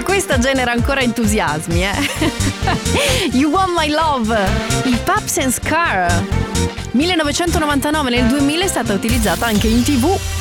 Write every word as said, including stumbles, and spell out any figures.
Questa genera ancora entusiasmi, eh. You Want My Love, il Pups and Scar. millenovecentonovantanove, nel duemila è stata utilizzata anche in tivù.